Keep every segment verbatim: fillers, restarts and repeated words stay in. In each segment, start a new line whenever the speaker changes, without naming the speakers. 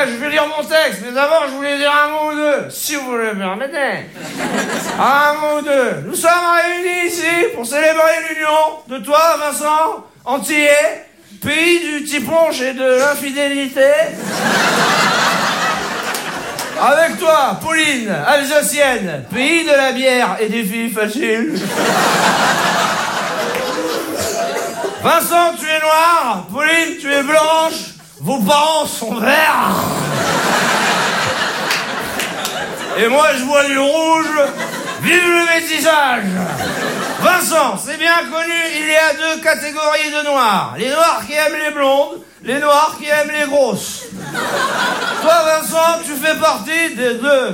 je vais lire mon texte, mais d'abord, je voulais dire un mot ou deux, si vous le permettez. Un mot ou deux. Nous sommes réunis ici pour célébrer l'union de toi, Vincent, Antillais, pays du tiponche et de l'infidélité. Avec toi, Pauline, Alsacienne, pays de la bière et des filles faciles. Vincent, tu es noir, Pauline, tu es blanche, vos parents sont verts. Et moi, je bois du rouge, vive le métissage. Vincent, c'est bien connu, il y a deux catégories de noirs. Les noirs qui aiment les blondes, les noirs qui aiment les grosses. Toi, Vincent, tu fais partie des deux.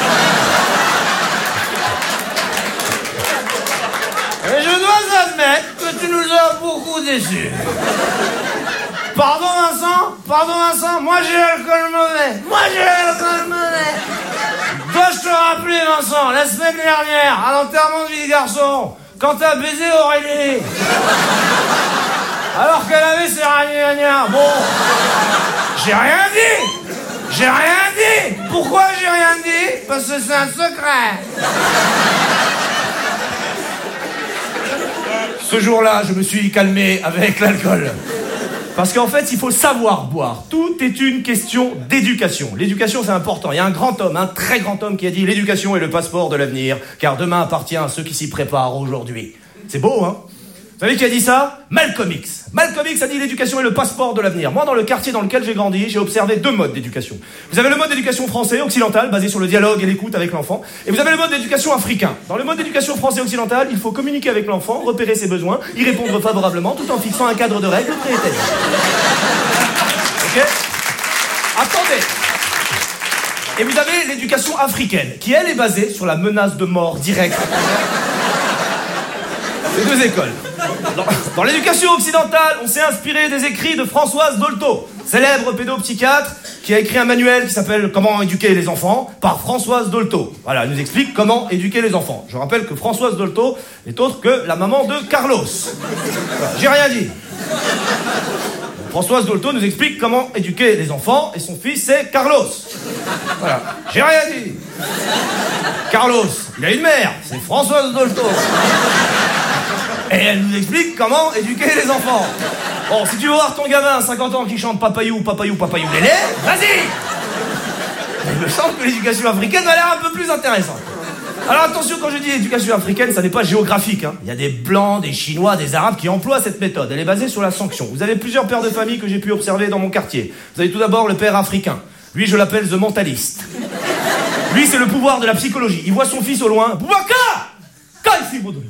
Et je dois admettre que tu nous as beaucoup déçus. Pardon, Vincent? Pardon, Vincent? Moi, j'ai l'alcool mauvais. Moi, j'ai l'alcool mauvais. Dois-je te rappeler, Vincent, la semaine dernière, à l'enterrement de vie de garçon, quand t'as baisé Aurélie, alors qu'elle avait ses ragnagnas. Bon, j'ai rien dit. J'ai rien dit. Pourquoi j'ai rien dit? Parce que c'est un secret. Ce jour-là, je me suis calmé avec l'alcool. Parce qu'en fait, il faut savoir boire. Tout est une question d'éducation. L'éducation, c'est important. Il y a un grand homme, un très grand homme qui a dit « L'éducation est le passeport de l'avenir, car demain appartient à ceux qui s'y préparent aujourd'hui. » C'est beau, hein? Vous savez qui a dit ça? Malcolm X. Malcolm X a dit l'éducation est le passeport de l'avenir. Moi, dans le quartier dans lequel j'ai grandi, j'ai observé deux modes d'éducation. Vous avez le mode d'éducation français, occidental, basé sur le dialogue et l'écoute avec l'enfant. Et vous avez le mode d'éducation africain. Dans le mode d'éducation français occidental, il faut communiquer avec l'enfant, repérer ses besoins, y répondre favorablement, tout en fixant un cadre de règles préétabli. Ok? Attendez. Et vous avez l'éducation africaine, qui elle est basée sur la menace de mort directe. Les deux écoles. Dans, dans l'éducation occidentale, on s'est inspiré des écrits de Françoise Dolto, célèbre pédopsychiatre, qui a écrit un manuel qui s'appelle « Comment éduquer les enfants » par Françoise Dolto. Voilà, elle nous explique comment éduquer les enfants. Je rappelle que Françoise Dolto n'est autre que la maman de Carlos. Voilà, j'ai rien dit. Françoise Dolto nous explique comment éduquer les enfants et son fils c'est Carlos. Voilà, j'ai rien dit. Carlos, il a une mère, c'est Françoise Dolto. Et elle nous explique comment éduquer les enfants. Bon, si tu veux voir ton gamin à cinquante ans qui chante Papayou, Papayou, Papayou, Lélé, vas-y. Il me semble que l'éducation africaine va l'air un peu plus intéressante. Alors attention, quand je dis éducation africaine, ça n'est pas géographique. Hein. Il y a des Blancs, des Chinois, des Arabes qui emploient cette méthode. Elle est basée sur la sanction. Vous avez plusieurs pères de famille que j'ai pu observer dans mon quartier. Vous avez tout d'abord le père africain. Lui, je l'appelle The Mentalist. Lui, c'est le pouvoir de la psychologie. Il voit son fils au loin. Boubacar! Kaifi Boudou.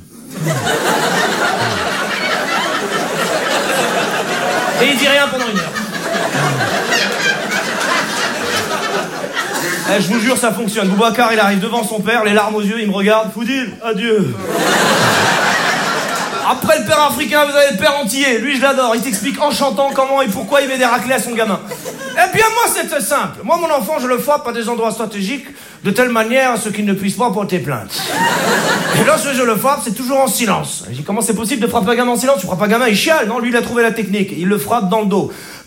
Et il dit rien pendant une heure. Eh, je vous jure, ça fonctionne. Boubacar, il arrive devant son père, les larmes aux yeux, il me regarde. Foudil, adieu. Après le père africain, vous avez le père antillais. Lui, je l'adore. Il t'explique en chantant comment et pourquoi il met des raclés à son gamin. Eh bien, moi, c'est simple. Moi, mon enfant, je le frappe à des endroits stratégiques de telle manière à ce qu'il ne puisse pas porter plainte. Et lorsque je le frappe, c'est toujours en silence. Je dis, comment c'est possible de frapper un gamin en silence? Tu frappes un gamin, il chiale. Non, lui, il a trouvé la technique. Il le frappe dans le dos.